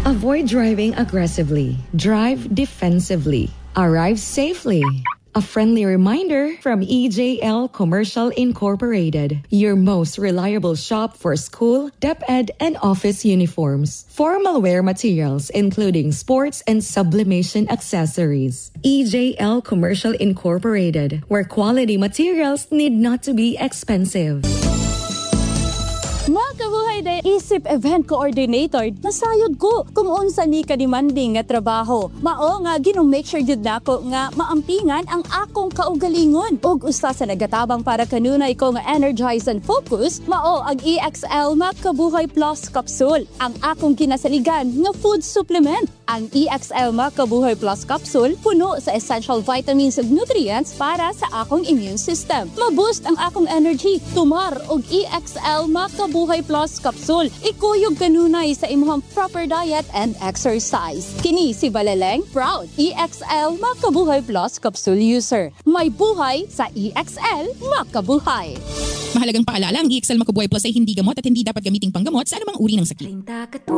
Avoid driving aggressively. Drive defensively. Arrive safely. A friendly reminder from EJL Commercial Incorporated, your most reliable shop for school, DepEd, and office uniforms. Formal wear materials, including sports and sublimation accessories. EJL Commercial Incorporated, where quality materials need not to be expensive. Mga kabuhay day, isip event coordinator, nasayod ko kung unsa ni ka-demanding nga trabaho. Mao nga make sure jud nako nga maampingan ang akong kaugalingon. Ug usa sa nagatabang para kanunay ko nga energize and focus, mao ang EXL Makabuhay Plus Capsule, ang akong kinasaligan nga food supplement. Ang EXL Makabuhay Plus Capsule puno sa essential vitamins ug nutrients para sa akong immune system. Ma-boost ang akong energy. Tumar og EXL Makabuhay Plus Capsule. Ikuyog kanunay sa imong proper diet and exercise. Kini si Balaleng, proud EXL Makabuhay Plus Capsule user. May buhay sa EXL Makabuhay. Mahalagang paalala, ang EXL Makabuhay Plus ay hindi gamot at hindi dapat gamiting panggamot sa anumang uri ng sakit.